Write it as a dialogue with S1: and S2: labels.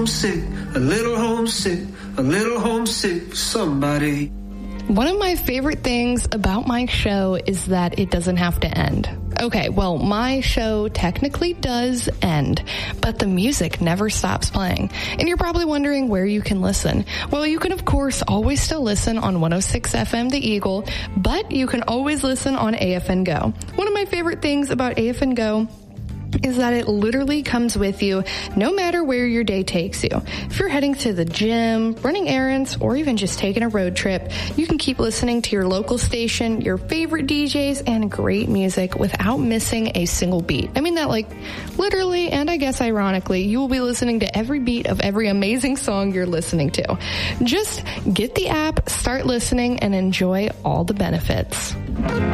S1: homesick, a little homesick, a little homesick for somebody.
S2: One of my favorite things about my show is that it doesn't have to end. Okay, well, my show technically does end, but the music never stops playing. And you're probably wondering where you can listen. Well, you can, of course, always still listen on 106 FM The Eagle, but you can always listen on AFN Go. One of my favorite things about AFN Go is that it literally comes with you no matter where your day takes you. If you're heading to the gym, running errands, or even just taking a road trip, you can keep listening to your local station, your favorite DJs, and great music without missing a single beat. I mean that like literally, and I guess ironically, you will be listening to every beat of every amazing song you're listening to. Just get the app, start listening, and enjoy all the benefits.